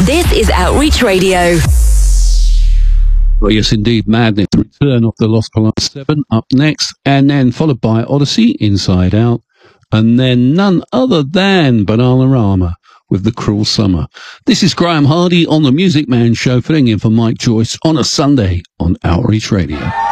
This is Outreach Radio. Well, yes, indeed, Madness, Return of the Lost Polaris 7 up next, and then followed by Odyssey, Inside Out, and then none other than Bananarama with The Cruel Summer. This is Graham Hardy on the Music Man Show, filling in for Mike Joyce on a Sunday on Outreach Radio.